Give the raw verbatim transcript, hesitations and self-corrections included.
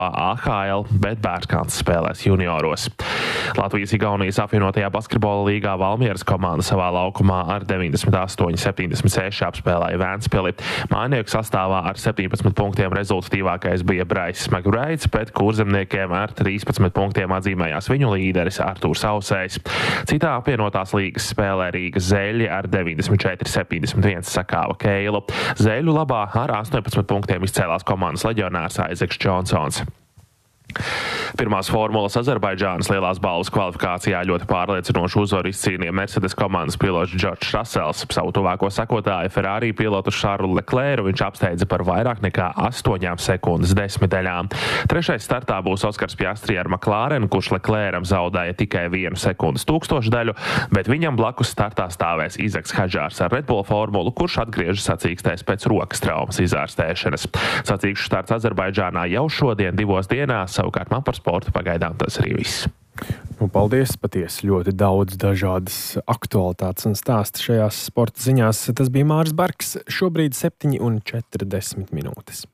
A H L, bet Bērkāns spēlēs junioros. Latvijas-Igaunijas apvienotajā basketbola līgā Valmieras komanda savā laukumā ar deviņdesmit astoņi septiņdesmit seši apspēlēja Vēnspili. Mājnieku sastāvā ar septiņpadsmit punktiem rezultatīvākais bija Brais Magureids, bet kurzemniekiem ar trīspadsmit punktiem atzīmējās viņu līderis Artūrs Ausējs. Citā apvienotās līgas spēlē Rīgas Zeļi ar deviņdesmit četri septiņdesmit viens sakāva Keilu. Zeļu labā ar astoņpadsmit punktiem izcēlās komandas leģionārs Aizeks Džonsons. Pirmās formulas Azerbaidžānas lielās balvas kvalifikācijā ļoti pārliecinošu uzvaru izcīnīja Mercedes komandas pilots Džordžs Rasels. Savu tuvāko sekotāju Ferrari pilotu Šarlu Leclercu viņš apsteidza par vairāk nekā astoņām sekundes desmiteļām. Trešais startā būs Oskars Piastri ar McLaren, kurš Leclercam zaudēja tikai vienu sekundes tūkstošdaļu, bet viņam blakus startā stāvēs Izaks Hadžārs ar Red Bull formulu, kurš atgriežas sacīkstēs pēc rokas traumas izārstēšanas. Sacīkšu starts Azerbaidžānā jau šodien divos dienās. Savukārt man par sportu pagaidām tas arī viss. Nu, paldies, patiesi ļoti daudz dažādas aktualitātes un stāsti šajās sporta ziņās. Tas bija Māris Barks, šobrīd septiņi un četrdesmit minūtes.